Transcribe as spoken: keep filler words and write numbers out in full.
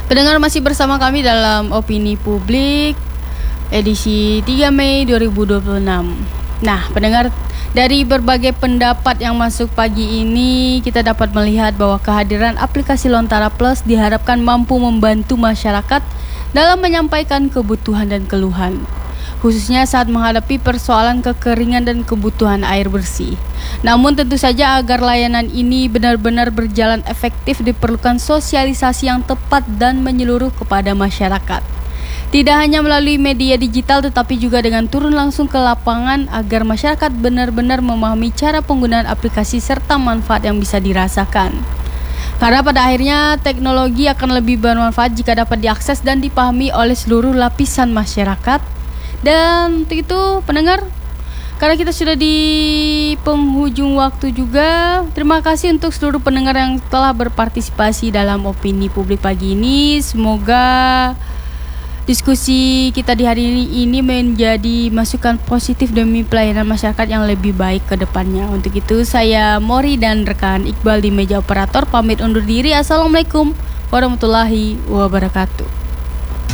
Pendengar masih bersama kami dalam Opini Publik edisi tiga Mei dua ribu dua puluh enam. Nah, pendengar, dari berbagai pendapat yang masuk pagi ini, kita dapat melihat bahwa kehadiran aplikasi Lontara Plus diharapkan mampu membantu masyarakat dalam menyampaikan kebutuhan dan keluhan, khususnya saat menghadapi persoalan kekeringan dan kebutuhan air bersih. Namun tentu saja agar layanan ini benar-benar berjalan efektif diperlukan sosialisasi yang tepat dan menyeluruh kepada masyarakat. Tidak hanya melalui media digital tetapi juga dengan turun langsung ke lapangan agar masyarakat benar-benar memahami cara penggunaan aplikasi serta manfaat yang bisa dirasakan. Karena pada akhirnya teknologi akan lebih bermanfaat jika dapat diakses dan dipahami oleh seluruh lapisan masyarakat. Dan untuk itu pendengar, karena kita sudah di penghujung waktu juga, terima kasih untuk seluruh pendengar yang telah berpartisipasi dalam Opini Publik pagi ini. Semoga diskusi kita di hari ini, ini menjadi masukan positif demi pelayanan masyarakat yang lebih baik ke depannya. Untuk itu saya Mori dan rekan Iqbal di meja operator pamit undur diri. Assalamualaikum warahmatullahi wabarakatuh.